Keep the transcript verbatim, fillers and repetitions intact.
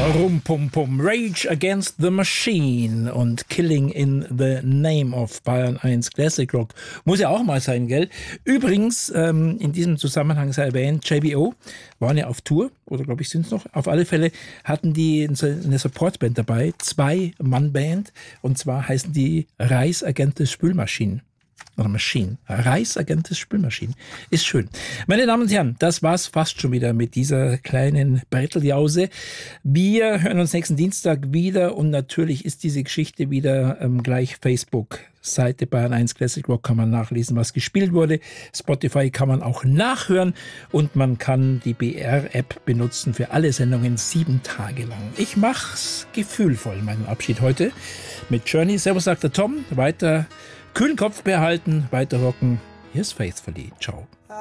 Rum Pum Pum, Rage Against the Machine und Killing in the Name of Bayern eins Classic Rock. Muss ja auch mal sein, gell? Übrigens, ähm, in diesem Zusammenhang sei erwähnt, J B O waren ja auf Tour, oder glaube ich sind es noch. Auf alle Fälle hatten die eine Supportband dabei, Zwei-Mann-Band, und zwar heißen die Rise Against the Spülmaschinen. Oder Maschinen. Rise Against the Spülmaschinen. Ist schön. Meine Damen und Herren, das war's fast schon wieder mit dieser kleinen Bretteljause. Wir hören uns nächsten Dienstag wieder und natürlich ist diese Geschichte wieder ähm, gleich Facebook. Seite Bayern eins Classic Rock kann man nachlesen, was gespielt wurde. Spotify kann man auch nachhören und man kann die B R-App benutzen für alle Sendungen sieben Tage lang. Ich mach's gefühlvoll, meinen Abschied heute mit Journey. Servus, sagt der Tom. Weiter kühlen Kopf behalten, weiter rocken. Hier ist Faithfully. Ciao.